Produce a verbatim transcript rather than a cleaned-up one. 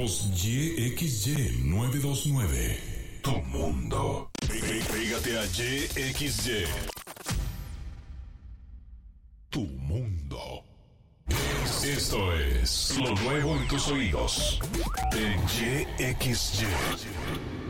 Somos Y X Y nueve dos nueve. Tu mundo. Pégate a Y X Y. Tu mundo. Esto es lo nuevo en tus oídos. En Y X Y.